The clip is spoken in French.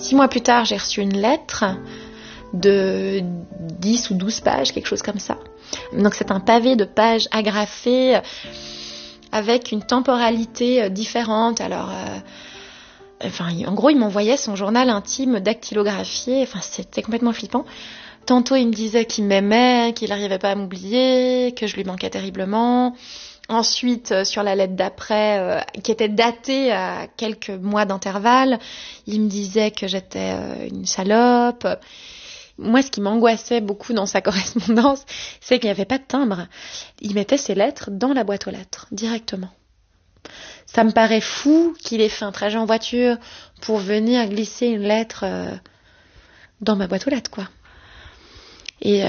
6 mois plus tard, j'ai reçu une lettre de 10 ou 12 pages, quelque chose comme ça. Donc c'est un pavé de pages agrafées avec une temporalité différente. Alors, en gros, il m'envoyait son journal intime dactylographié. Enfin, c'était complètement flippant. Tantôt, il me disait qu'il m'aimait, qu'il n'arrivait pas à m'oublier, que je lui manquais terriblement. Ensuite, sur la lettre d'après, qui était datée à quelques mois d'intervalle, il me disait que j'étais une salope. Moi, ce qui m'angoissait beaucoup dans sa correspondance, c'est qu'il n'y avait pas de timbre. Il mettait ses lettres dans la boîte aux lettres, directement. Ça me paraît fou qu'il ait fait un trajet en voiture pour venir glisser une lettre dans ma boîte aux lettres, quoi. Et